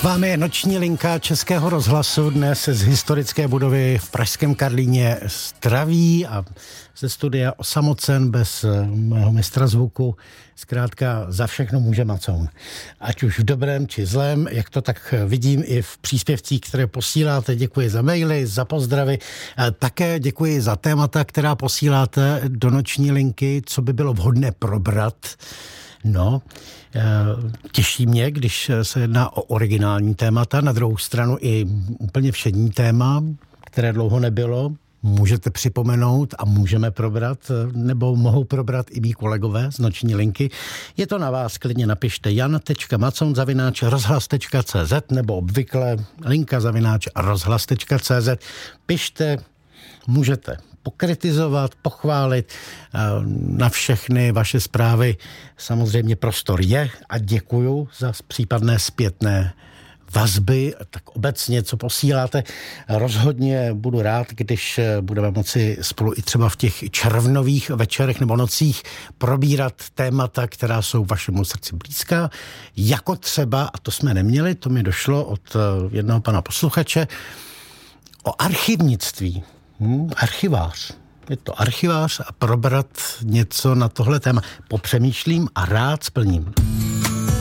S vámi je noční linka Českého rozhlasu, dnes z historické budovy v pražském Karlíně zdraví a ze studia osamocen bez mého mistra zvuku. Zkrátka za všechno může Macoun. Ať už v dobrém či zlém, jak to tak vidím i v příspěvcích, které posíláte. Děkuji za maily, za pozdravy. Také děkuji za témata, která posíláte do noční linky, co by bylo vhodné probrat. No, těší mě, když se jedná o originální témata. Na druhou stranu i úplně všední téma, které dlouho nebylo, můžete připomenout a můžeme probrat, nebo mohou probrat i mý kolegové z noční linky. Je to na vás, klidně napište jan.macoun@rozhlas.cz nebo obvykle linka@rozhlas.cz. Pište, můžete pokritizovat, pochválit, na všechny vaše zprávy samozřejmě prostor je a děkuju za případné zpětné vazby, tak obecně, co posíláte. Rozhodně budu rád, když budeme moci spolu i třeba v těch červnových večerech nebo nocích probírat témata, která jsou vašemu srdci blízká, jako třeba, a to jsme neměli, to mi došlo od jednoho pana posluchače, o archivnictví. Archivář. Je to archivář a probrat něco na tohle téma. Popřemýšlím a rád splním.